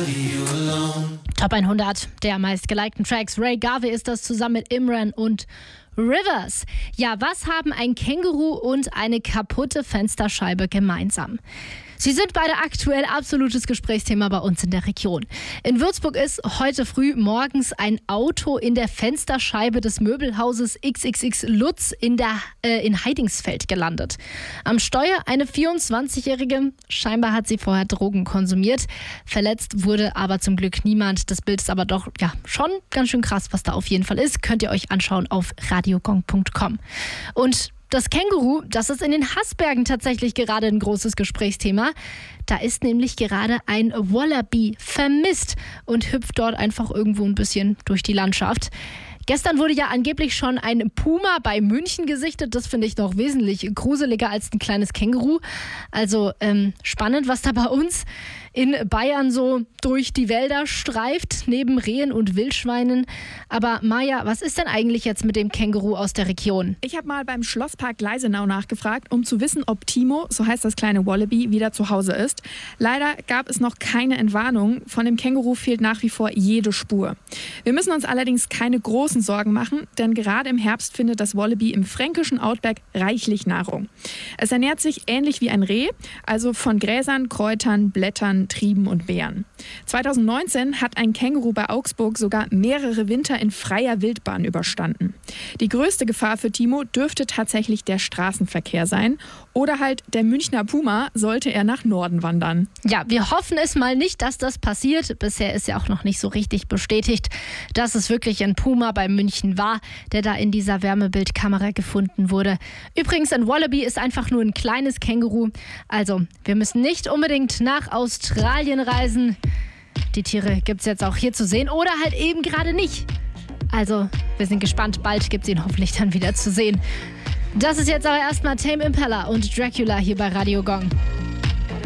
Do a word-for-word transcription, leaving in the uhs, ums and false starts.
Top hundert der meistgelikten Tracks. Ray Garvey ist das zusammen mit Imran und Rivers. Ja, was haben ein Känguru und eine kaputte Fensterscheibe gemeinsam? Sie sind beide aktuell absolutes Gesprächsthema bei uns in der Region. In Würzburg ist heute früh morgens ein Auto in der Fensterscheibe des Möbelhauses X X X Lutz in, der, äh, in Heidingsfeld gelandet. Am Steuer eine vierundzwanzigjährige. Scheinbar hat sie vorher Drogen konsumiert. Verletzt wurde aber zum Glück niemand. Das Bild ist aber doch ja schon ganz schön krass, was da auf jeden Fall ist. Könnt ihr euch anschauen auf radiogong punkt com. Und das Känguru, das ist in den Haßbergen tatsächlich gerade ein großes Gesprächsthema. Da ist nämlich gerade ein Wallaby vermisst und hüpft dort einfach irgendwo ein bisschen durch die Landschaft. Gestern wurde ja angeblich schon ein Puma bei München gesichtet. Das finde ich noch wesentlich gruseliger als ein kleines Känguru. Also ähm, spannend, was da bei uns in Bayern so durch die Wälder streift, neben Rehen und Wildschweinen. Aber Maja, was ist denn eigentlich jetzt mit dem Känguru aus der Region? Ich habe mal beim Schlosspark Gleisenau nachgefragt, um zu wissen, ob Timo, so heißt das kleine Wallaby, wieder zu Hause ist. Leider gab es noch keine Entwarnung. Von dem Känguru fehlt nach wie vor jede Spur. Wir müssen uns allerdings keine großen Sorgen machen, denn gerade im Herbst findet das Wallaby im fränkischen Outback reichlich Nahrung. Es ernährt sich ähnlich wie ein Reh, also von Gräsern, Kräutern, Blättern, Trieben und Beeren. zweitausendneunzehn hat ein Känguru bei Augsburg sogar mehrere Winter in freier Wildbahn überstanden. Die größte Gefahr für Timo dürfte tatsächlich der Straßenverkehr sein oder halt der Münchner Puma, sollte er nach Norden wandern. Ja, wir hoffen es mal nicht, dass das passiert. Bisher ist ja auch noch nicht so richtig bestätigt, dass es wirklich ein Puma bei München war, der da in dieser Wärmebildkamera gefunden wurde. Übrigens, ein Wallaby ist einfach nur ein kleines Känguru. Also, wir müssen nicht unbedingt nach Australien reisen. Die Tiere gibt es jetzt auch hier zu sehen oder halt eben gerade nicht. Also, wir sind gespannt. Bald gibt es ihn hoffentlich dann wieder zu sehen. Das ist jetzt aber erstmal Tame Impala und Dracula hier bei Radio Gong.